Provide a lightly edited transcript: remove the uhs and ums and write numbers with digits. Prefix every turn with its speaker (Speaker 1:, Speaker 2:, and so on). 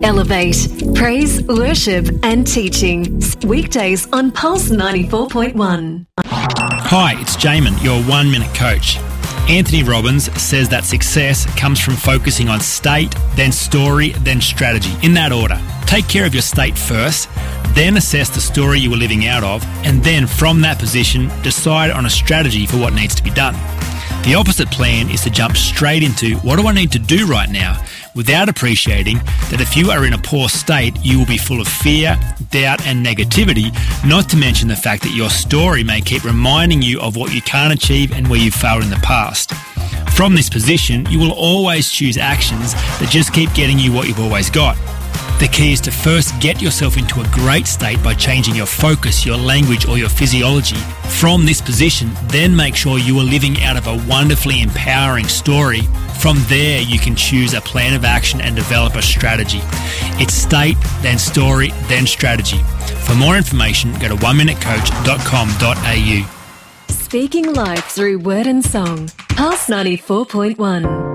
Speaker 1: Elevate, praise, worship and teaching. Weekdays on Pulse 94.1.
Speaker 2: Hi, it's Jamin, your 1 Minute Coach. Anthony Robbins says that success comes from focusing on state, then story, then strategy, in that order. Take care of your state first, then assess the story you are living out of, and then from that position, decide on a strategy for what needs to be done. The opposite plan is to jump straight into what do I need to do right now, without appreciating that if you are in a poor state, you will be full of fear, doubt and negativity, not to mention the fact that your story may keep reminding you of what you can't achieve and where you've failed in the past. From this position, you will always choose actions that just keep getting you what you've always got. The key is to first get yourself into a great state by changing your focus, your language or your physiology. From this position, then make sure you are living out of a wonderfully empowering story. From there, you can choose a plan of action and develop a strategy. It's state, then story, then strategy. For more information, go to 1minutecoach.com.au.
Speaker 1: Speaking life through word and song. Pulse 94.1.